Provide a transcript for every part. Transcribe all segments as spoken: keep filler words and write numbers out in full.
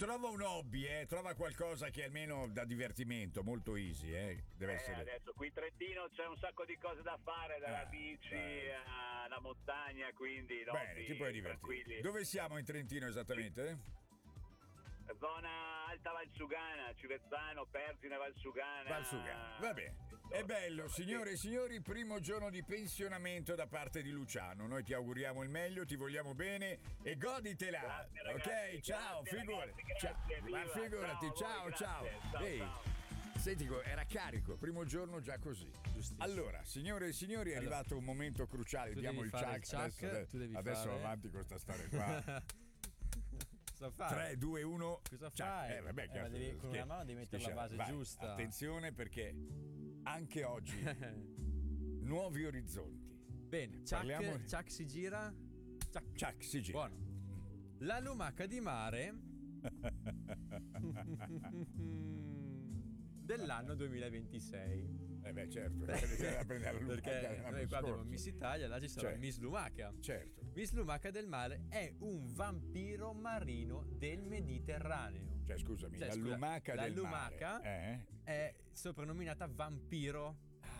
trova un hobby, eh, trova qualcosa che almeno da divertimento, molto easy, eh. Deve Eh, essere. adesso qui in Trentino c'è un sacco di cose da fare, dalla Ah, bici beh. alla montagna, quindi no, Bene, sì, ti puoi divertire. tranquilli. Dove siamo in Trentino esattamente? Zona Alta Valsugana, Civezzano, Pergine, Valsugana. Valsugana, va bene. È bello, signore e signori, primo giorno di pensionamento da parte di Luciano. Noi ti auguriamo il meglio, ti vogliamo bene e goditela. Grazie, ragazzi, ok, ciao, grazie, figurati. ragazzi, Ciao. grazie, Ma viva, figurati, ciao a ciao, voi, ciao. grazie, ciao, Ehi, ciao. senti, era carico, primo giorno già così. Giustissimo. Allora, signore e signori, è Allora, arrivato un momento cruciale. tu Diamo devi il fare chuck. il chuck, Adesso, tu devi adesso fare- avanti con sta storia qua. Cosa fai? tre, due, uno. Cosa ciao. fai? Eh, vabbè, Eh, cazzo, ma devi- con schi- una mano devi mettere la schiaccia- base vai, giusta. Attenzione perché anche oggi nuovi orizzonti. Bene, Chuck, Parliamo- Chuck si gira. Chuck. Chuck, si gira. Buono. La lumaca di mare dell'anno duemilaventisei. Eh beh, certo, bisogna prendere la lumaca Perché dell'anno noi qua abbiamo scorso. Miss Italia, là ci sarà Cioè, Miss Lumaca. Certo. Miss Lumaca del mare è un vampiro marino del Mediterraneo. Cioè, scusami, Cioè, la scusa, lumaca la del lumaca mare, eh? è soprannominata vampiro.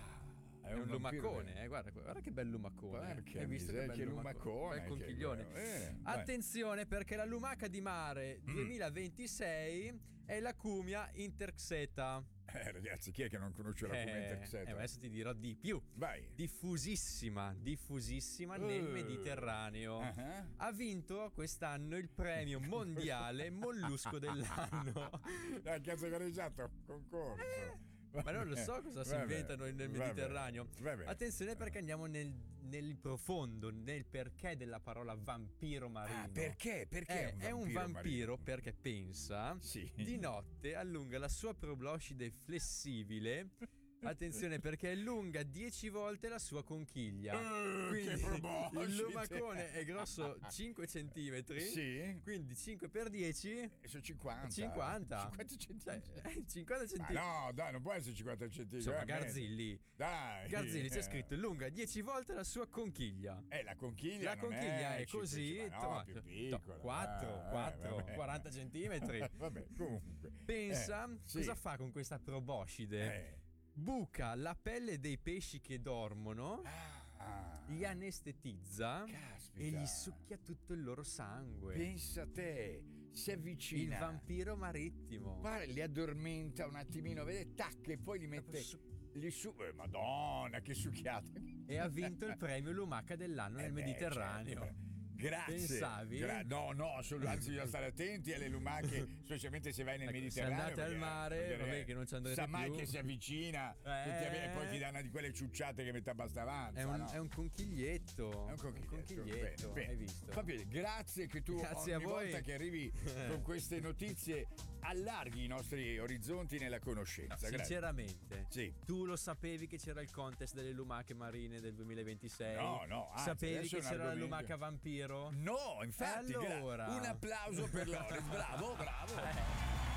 È un, vampiro lumacone, del- eh, guarda, guarda che bel lumacone. Porca Hai visto miseria, bel che lumaco- lumacone, bel che conchiglione. bello. Eh, vai. Attenzione perché la lumaca di mare duemilaventisei è la Cumia interxeta. Eh, ragazzi, chi è che non conosce la Eh, Cumia eh, Interxeta? ma adesso ti dirò di più. Vai. Diffusissima, diffusissima nel Uh. Mediterraneo. Ah. Ha vinto quest'anno il premio mondiale mollusco dell'anno. Dai, cazzo, che gareggiato concorso. Ma non lo so cosa si Vabbè, inventano nel vabbè, Mediterraneo. vabbè. Attenzione perché andiamo nel, nel profondo, nel perché della parola vampiro marino. Ah, perché? Perché È, è un è un vampiro vampiro marino? perché pensa Sì. di notte allunga la sua proboscide flessibile. Attenzione perché è lunga dieci volte la sua conchiglia. Eh, Quindi che proboscide. il lumacone è grosso cinque centimetri. Sì. Quindi cinque per dieci Eh, Sono cinquanta. cinquanta. cinquanta centimetri. Cioè, eh, cinquanta Ma centimetri. no, dai, non può essere cinquanta centimetri. Insomma, veramente. Garzilli. Dai. Garzilli c'è Eh. scritto lunga dieci volte la sua conchiglia. Eh, la conchiglia La non conchiglia è, cinque, così, ma no, tro- più to- piccola. quattro, Ah, eh, quattro, vabbè. quaranta centimetri. Vabbè, comunque. Pensa Eh, sì. cosa fa con questa proboscide? Eh. Buca la pelle dei pesci che dormono, Ah, li anestetizza Caspita. e gli succhia tutto il loro sangue. pensa te, si Il avvicina. vampiro marittimo. Guarda, li addormenta un attimino, vede, tac, e poi li mette. Li su- eh, Madonna, che succhiata. E ha vinto il premio Lumaca dell'anno Eh nel beh, Mediterraneo. certo. Grazie. Pensavi? Gra- no, no, assolut- anzi, bisogna stare attenti alle lumache, specialmente se vai nel Ecco, se Mediterraneo. andate al perché, mare, voglio dire, vabbè che non ci andrete sa mai più. che si avvicina Eh. che ti ave- e poi ti dà una di quelle ciucciate che metà basta avanti. È un, no? è un conchiglietto. È un conchiglietto, conchiglietto, bene, bene. hai visto? Va bene, grazie che tu Grazie ogni a voi. volta che arrivi con queste notizie allarghi i nostri orizzonti nella conoscenza. Grazie. Sinceramente, Sì. tu lo sapevi che c'era il contest delle lumache marine del duemilaventisei? No, no, anzi, sapevi adesso che è un c'era la argomento- lumaca vampiro? No, infatti, E allora? gra- un applauso per Loris, bravo, bravo. Eh.